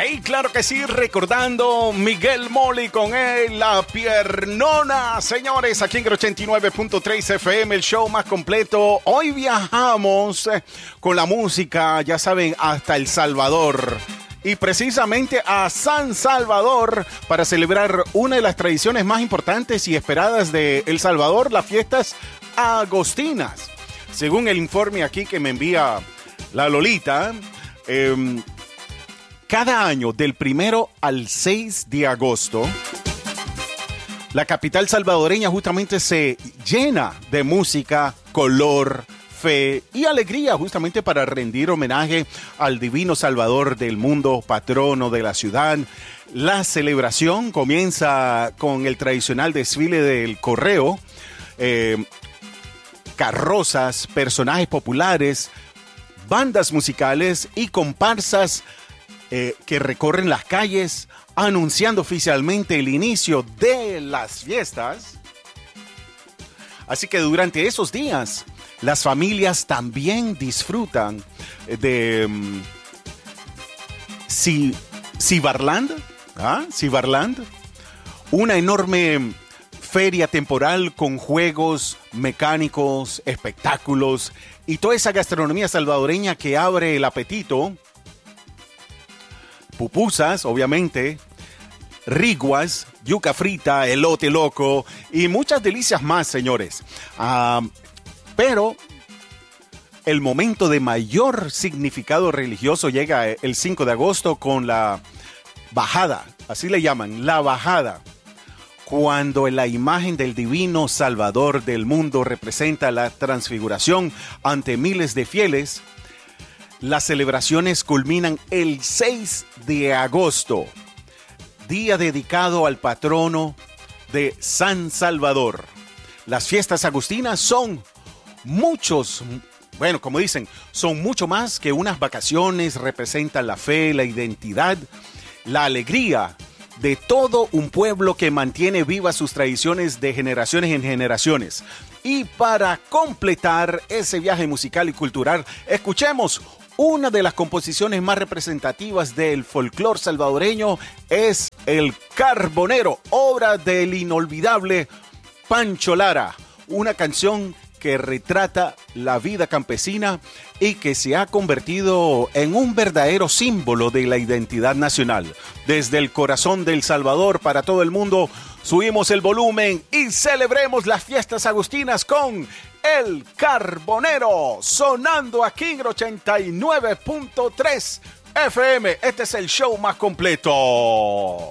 Hey, claro que sí, recordando Miguel Moli con él, La Piernona. Señores, aquí en el 89.3 FM, el show más completo. Hoy viajamos con la música, ya saben, hasta El Salvador. Y precisamente a San Salvador para celebrar una de las tradiciones más importantes y esperadas de El Salvador, las fiestas agostinas. Según el informe aquí que me envía la Lolita, cada año, del 1 al 6 de agosto, la capital salvadoreña justamente se llena de música, color, fe y alegría, justamente para rendir homenaje al divino Salvador del mundo, patrono de la ciudad. La celebración comienza con el tradicional desfile del correo, carrozas, personajes populares, bandas musicales y comparsas que recorren las calles anunciando oficialmente el inicio de las fiestas. Así que durante esos días las familias también disfrutan de Cibarland, una enorme feria temporal con juegos mecánicos, espectáculos y toda esa gastronomía salvadoreña que abre el apetito. Pupusas, obviamente, riguas, yuca frita, elote loco y muchas delicias más, señores. Pero el momento de mayor significado religioso llega el 5 de agosto con la bajada, así le llaman, la bajada. Cuando la imagen del divino Salvador del mundo representa la transfiguración ante miles de fieles, las celebraciones culminan el 6 de agosto, día dedicado al patrono de San Salvador. Las fiestas agostinas son son mucho más que unas vacaciones, representan la fe, la identidad, la alegría de todo un pueblo que mantiene vivas sus tradiciones de generaciones en generaciones. Y para completar ese viaje musical y cultural, escuchemos una de las composiciones más representativas del folclore salvadoreño, es El Carbonero, obra del inolvidable Pancho Lara, una canción que retrata la vida campesina y que se ha convertido en un verdadero símbolo de la identidad nacional. Desde el corazón del Salvador para todo el mundo, subimos el volumen y celebremos las fiestas agostinas con El Carbonero, sonando aquí en 89.3 FM. Este es el show más completo.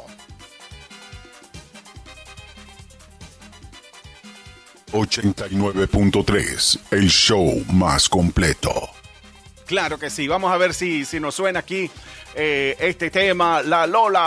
89.3, el show más completo. Claro que sí, vamos a ver si nos suena aquí este tema, La Lola.